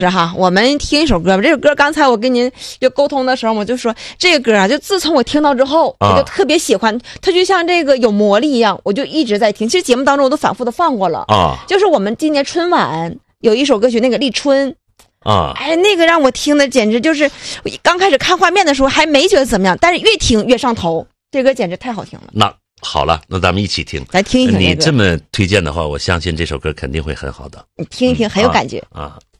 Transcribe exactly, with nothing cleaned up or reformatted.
是哈，我们听一首歌吧。这首歌刚才我跟您就沟通的时候，我就说这个歌啊，就自从我听到之后，我就特别喜欢，它就像这个有魔力一样，我就一直在听。其实节目当中我都反复的放过了啊。就是我们今年春晚有一首歌曲，那个立春啊，哎，那个让我听的简直就是，刚开始看画面的时候还没觉得怎么样，但是越听越上头，这歌简直太好听了。 那好了，那咱们一起听， 来听一听。 你这么推荐的话，我相信这首歌肯定会很好的。 你听一听，很有感觉啊。啊